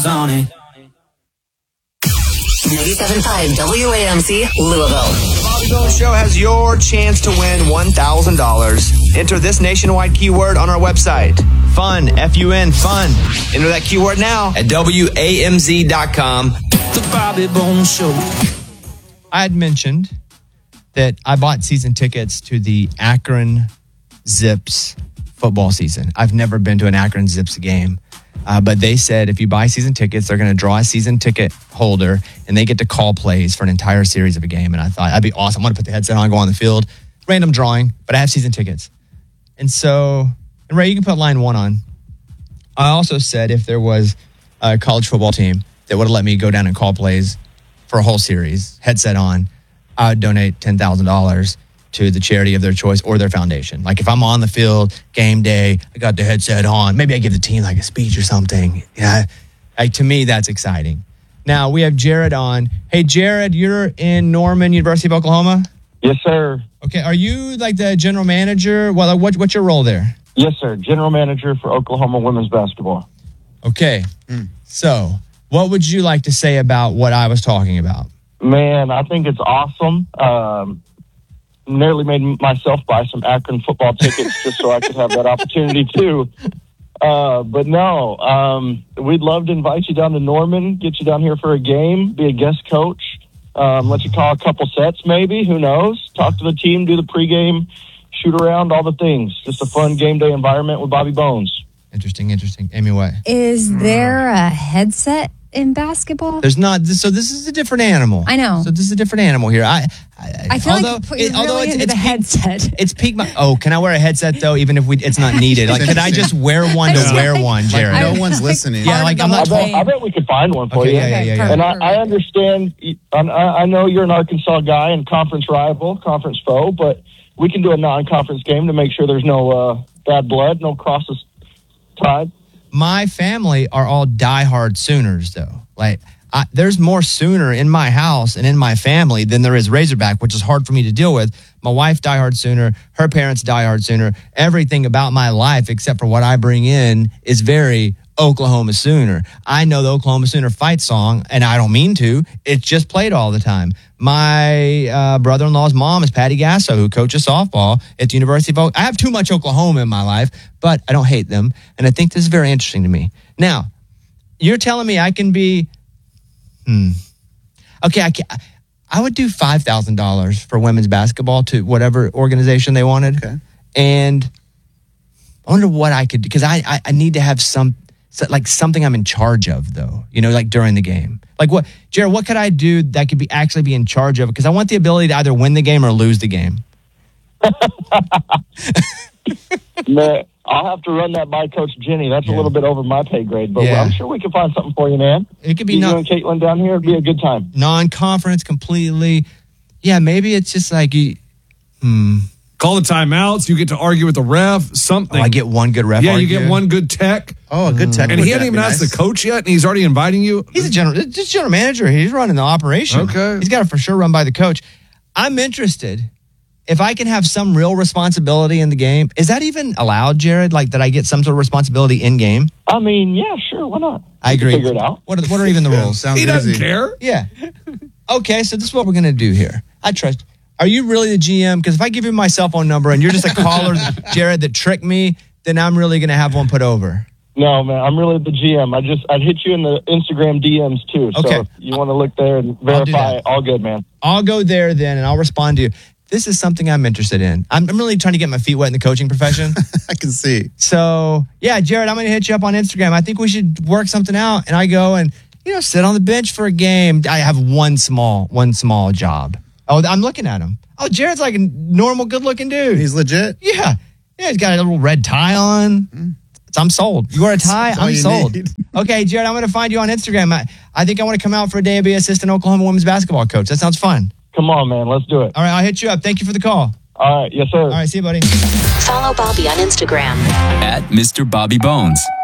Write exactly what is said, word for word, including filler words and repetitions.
Bones on it. ninety-seven point five W A M C, Louisville. The Bobby Bones Show has your chance to win one thousand dollars. Enter this nationwide keyword on our website. Fun, F U N, fun. Enter that keyword now at W A M Z dot com. The Bobby Bones Show. I had mentioned that I bought season tickets to the Akron Zips football season. I've never been to an Akron Zips game. Uh, but they said if you buy season tickets, they're going to draw a season ticket holder and they get to call plays for an entire series of a game. And I thought that'd be awesome. I'm going to put the headset on, go on the field, random drawing, but I have season tickets. And so, and Ray, you can put line one on. I also said if there was a college football team that would have let me go down and call plays for a whole series, headset on, I would donate ten thousand dollars to the charity of their choice or their foundation. Like if I'm on the field, game day, I got the headset on, maybe I give the team like a speech or something. Yeah, like to me, that's exciting. Now we have Jared on. Hey, Jared, you're in Norman, University of Oklahoma? Yes, sir. Okay, are you like the general manager? Well, what, what's your role there? Yes, sir. General manager for Oklahoma women's basketball. Okay, mm. So what would you like to say about what I was talking about? Man, I think it's awesome. Um, nearly made myself buy some Akron football tickets just so I could have that opportunity too. Uh, but no, um, we'd love to invite you down to Norman, get you down here for a game, be a guest coach, um, let you call a couple sets maybe, who knows, talk to the team, do the pregame, shoot around, all the things. Just a fun game day environment with Bobby Bones. Interesting, interesting. Amy, what? Is there a headset in basketball? There's not. So this is a different animal. I know. So this is a different animal here. I I, I feel although, like you're it, really although it's, into it's the peak, headset. It's peak. My, oh, can I wear a headset though? Even if we, it's not needed. Like, could I just wear one to wear one, Jared? Like, no one's listening. Yeah, like I'm not. I bet, I bet we could find one for okay, you. Yeah, yeah, yeah. yeah. And I, I understand. I, I know you're an Arkansas guy and conference rival, conference foe, but we can do a non-conference game to make sure there's no uh, bad blood, no crosses tied. My family are all diehard Sooners, though. Like, I, there's more Sooner in my house and in my family than there is Razorback, which is hard for me to deal with. My wife, diehard Sooner. Her parents, diehard Sooner. Everything about my life, except for what I bring in, is very Oklahoma Sooner. I know the Oklahoma Sooner fight song, and I don't mean to. It's just played all the time. My uh, brother-in-law's mom is Patty Gasso, who coaches softball at the University of Oklahoma. I have too much Oklahoma in my life, but I don't hate them, and I think this is very interesting to me. Now, you're telling me I can be, hmm, okay, I can, I would do five thousand dollars for women's basketball to whatever organization they wanted, okay. And I wonder what I could do, because I, I, I need to have some, like something I'm in charge of, though, you know, like during the game. Like what, Jared, what could I do that could be actually be in charge of? Because I want the ability to either win the game or lose the game. Man, I'll have to run that by Coach Jenny. That's Yeah. a little bit over my pay grade, but Yeah. I'm sure we can find something for you, man. It could be you non- and Caitlin down here. It'd be a good time. non-conference completely. Yeah, maybe it's just like, you, hmm. Call the timeouts. You get to argue with the ref. Something. Oh, I get one good ref. Yeah, you argue. get one good tech. Oh, a good tech. And he hadn't even asked nice. the coach yet, and he's already inviting you. He's a general, just general manager. He's running the operation. Okay. He's got to for sure run by the coach. I'm interested. If I can have some real responsibility in the game, is that even allowed, Jared? Like that I get some sort of responsibility in game? I mean, yeah, sure. Why not? I We can agree. Figure it out. What are, what are even the Yeah, rules? sounds He doesn't easy. care. Yeah. Okay, so this is what we're going to do here. I trust. Are you really the G M? Because if I give you my cell phone number and you're just a caller, Jared, that tricked me, then I'm really going to have one put over. No, man, I'm really the G M. I just, I'd hit you in the Instagram D Ms too. So Okay. if you want to look there and I'll do verify that. it, all good, man. I'll go there then and I'll respond to you. This is something I'm interested in. I'm, I'm really trying to get my feet wet in the coaching profession. I can see. So, yeah, Jared, I'm going to hit you up on Instagram. I think we should work something out. And I go and, you know, sit on the bench for a game. I have one small, one small job. Oh, I'm looking at him. Oh, Jared's like a normal, good-looking dude. He's legit. Yeah. Yeah, he's got a little red tie on. So I'm sold. You wear a tie? That's all I'm you sold. need. Okay, Jared, I'm going to find you on Instagram. I, I think I want to come out for a day and be assistant Oklahoma women's basketball coach. That sounds fun. Come on, man. Let's do it. All right, I'll hit you up. Thank you for the call. All right. Yes, sir. All right, see you, buddy. Follow Bobby on Instagram. At Mister Bobby Bones.